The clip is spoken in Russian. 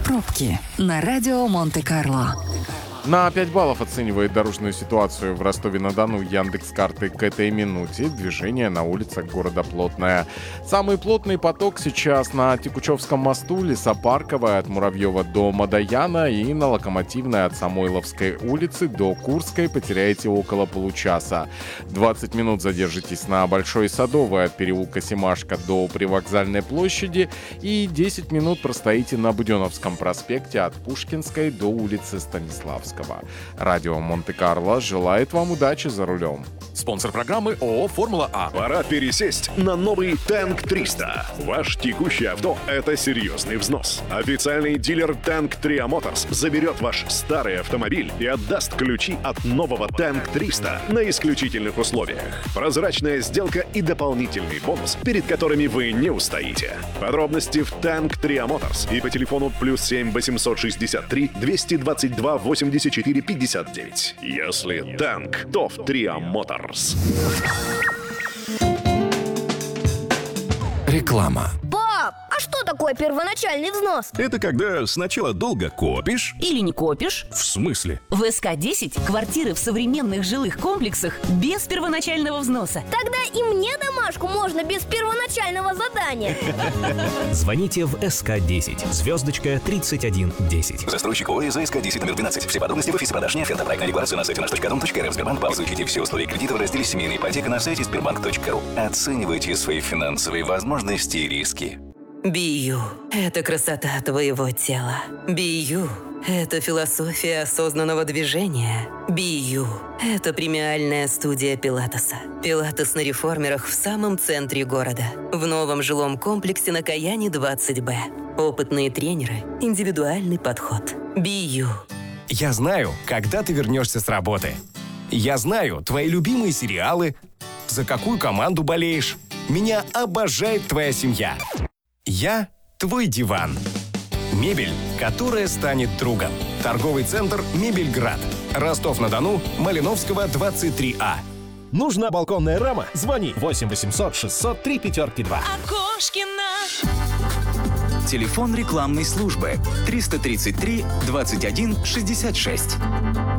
Пробки на радио Монте-Карло. На 5 баллов оценивает дорожную ситуацию в Ростове-на-Дону Яндекс.Карты к этой минуте. Движение на улицах города плотное. Самый плотный поток сейчас на Текучевском мосту, Лесопарковой от Муравьева до Мадояна и на Локомотивной от Самойловской улицы до Курской потеряете около получаса. 20 минут задержитесь на Большой Садовой от переулка Семашко до Привокзальной площади и 10 минут простоите на Буденновском проспекте от Пушкинской до улицы Станиславского. Радио Монте-Карло желает вам удачи за рулем. Спонсор программы ООО «Формула А». Пора пересесть на новый Танк 300. Ваш текущий авто – это серьезный взнос. Официальный дилер Танк Tria Motors заберет ваш старый автомобиль и отдаст ключи от нового Танк 300 на исключительных условиях. Прозрачная сделка и дополнительный бонус, перед которыми вы не устоите. Подробности в Танк Tria Motors и по телефону +7 863 222 84 59. Если танк, то в Tria Motors. Реклама. Пап, а что такое первоначальный взнос? Это когда сначала долго копишь. Или не копишь? В смысле? В СК-10 квартиры в современных жилых комплексах без первоначального взноса. Тогда и мне домашку можно без первоначального задания. Звоните в СК-10, звездочка 3110. Застройщик ООО за СК-10 номер 12. Все подробности в офисе продаж «Неоферта». Проектная декларация на сайте наш.дом.рф. Сбербанк. Изучите все условия кредита в разделе «Семейная ипотека» на сайте sberbank.ru. Оценивайте свои финансовые возможности и риски. Бию – это красота твоего тела. Бию – это философия осознанного движения. Бию – это премиальная студия Пилатеса. Пилатес на реформерах в самом центре города. В новом жилом комплексе на Каяне 20Б. Опытные тренеры, индивидуальный подход. Бию. Я знаю, когда ты вернешься с работы. Я знаю твои любимые сериалы, за какую команду болеешь. Меня обожает твоя семья. Я твой диван. Мебель, которая станет другом. Торговый центр «Мебельград». Ростов-на-Дону, Малиновского, 23А. Нужна балконная рама? Звони 8 800 603 502. Окошкина. Телефон рекламной службы 333 21 66.